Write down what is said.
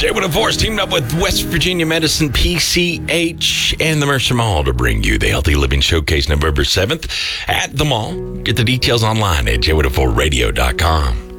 J104 Force teamed up with West Virginia Medicine PCH and the Mercer Mall to bring you the Healthy Living Showcase November 7th at the mall. Get the details online at j104radio.com.